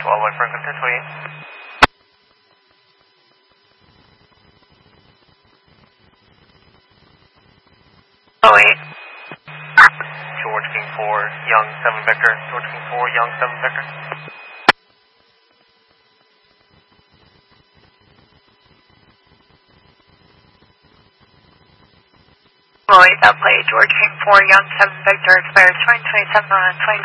all the way Franklin 1028. Oh, 8. George King 4, Young 7 Vector. George King 4, Young 7 Vector. Oh, 8, that play. George King 4, Young 7 Vector, expires 2027 on 20.